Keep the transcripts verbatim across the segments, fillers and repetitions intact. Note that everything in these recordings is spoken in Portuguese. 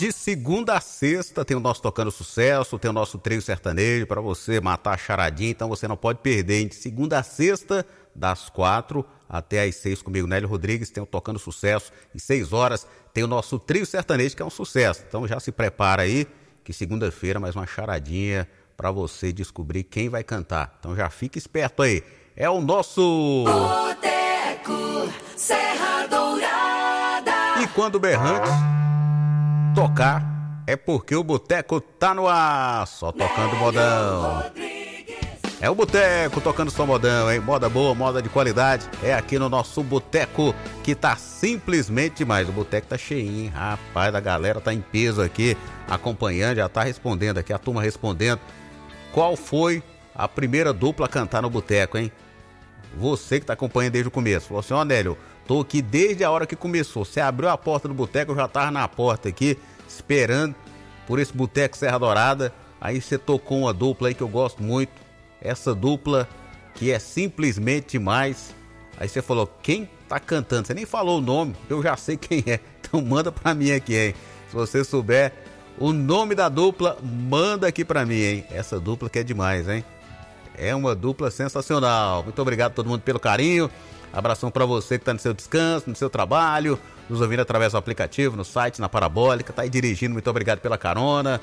De segunda a sexta tem o nosso Tocando Sucesso, tem o nosso trio sertanejo para você matar a charadinha, então você não pode perder, hein? De segunda a sexta, das quatro até às seis comigo, Nélio Rodrigues, tem o Tocando Sucesso, e seis horas tem o nosso trio sertanejo, que é um sucesso. Então já se prepara aí, que segunda-feira mais uma charadinha para você descobrir quem vai cantar. Então já fica esperto aí. É o nosso Boteco Serra Dourada. E quando o berrante tocar, é porque o boteco tá no ar, só tocando modão. É o boteco tocando só modão, hein? Moda boa, moda de qualidade. É aqui no nosso boteco que tá simplesmente demais. O boteco tá cheinho, hein? Rapaz, a galera tá em peso aqui, acompanhando, já tá respondendo aqui, a turma respondendo. Qual foi a primeira dupla a cantar no boteco, hein? Você que tá acompanhando desde o começo. Falou assim, ó, Nélio, tô aqui desde a hora que começou. Você abriu a porta do boteco, eu já tava na porta aqui, esperando por esse boteco Serra Dourada. Aí você tocou uma dupla aí que eu gosto muito. Essa dupla que é simplesmente demais. Aí você falou, quem tá cantando? Você nem falou o nome, eu já sei quem é. Então manda pra mim aqui, hein? Se você souber o nome da dupla, manda aqui pra mim, hein? Essa dupla que é demais, hein? É uma dupla sensacional. Muito obrigado a todo mundo pelo carinho. Abração pra você que tá no seu descanso, no seu trabalho, nos ouvindo através do aplicativo, no site, na Parabólica, tá aí dirigindo, muito obrigado pela carona.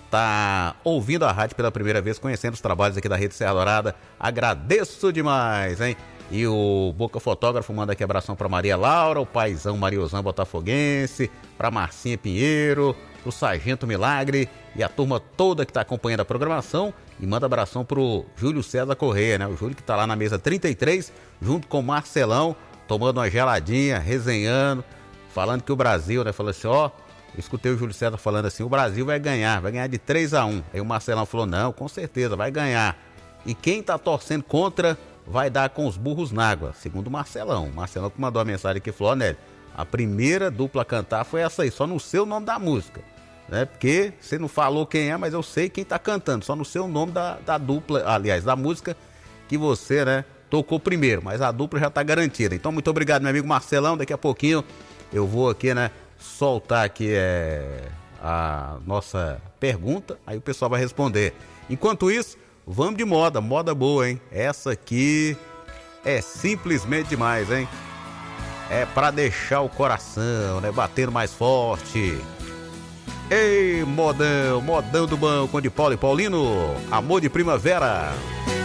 Tá ouvindo a rádio pela primeira vez, conhecendo os trabalhos aqui da Rede Serra Dourada. Agradeço demais, hein? E o Boca Fotógrafo manda aqui abração pra Maria Laura, o paizão Mariozão Botafoguense, pra Marcinha Pinheiro, pro Sargento Milagre e a turma toda que tá acompanhando a programação. E manda abração pro Júlio César Correia, né? O Júlio que tá lá na mesa trinta e três, junto com o Marcelão, tomando uma geladinha, resenhando, falando que o Brasil, né? Falou assim, ó, eu escutei o Júlio César falando assim, o Brasil vai ganhar, vai ganhar de três a um. Aí o Marcelão falou, não, com certeza, vai ganhar. E quem tá torcendo contra vai dar com os burros na água, segundo o Marcelão. O Marcelão que mandou a mensagem aqui, falou, ó, Nélio, a primeira dupla a cantar foi essa aí, só não sei o nome da música. Né? Porque você não falou quem é, mas eu sei quem tá cantando, só não sei o nome da, da dupla, aliás, da música que você, né, tocou primeiro, mas a dupla já tá garantida. Então, muito obrigado, meu amigo Marcelão. Daqui a pouquinho eu vou aqui, né, soltar aqui é, a nossa pergunta, aí o pessoal vai responder. Enquanto isso, vamos de moda, moda boa, hein? Essa aqui é simplesmente demais, hein? É pra deixar o coração, né, batendo mais forte. Ei, modão, modão do banco, de Paulo e Paulino, amor de primavera.